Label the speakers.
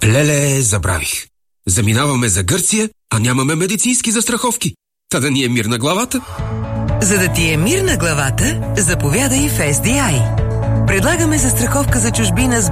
Speaker 1: Леле, забравих. Заминаваме за Гърция, а нямаме медицински застраховки. Та да ни е мир на главата.
Speaker 2: За да ти е мир на главата, заповядай в SDI. Предлагаме застраховка за чужбина с